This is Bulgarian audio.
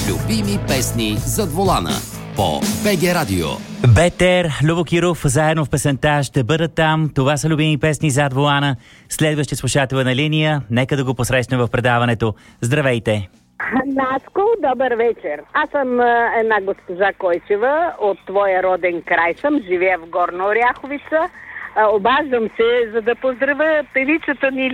Любими песни зад волана по БГ Радио. Бетер, Любо Киров, заедно в песента ще бъдат там. Това са любими песни зад волана. Следващия слушател на линия. Нека да го посрещнем в предаването. Здравейте! Наско, добър вечер. Аз съм една госпожа Койчева, от твоя роден край съм, живея в Горна Оряховица. Обаждам се, за да поздравя певицата ни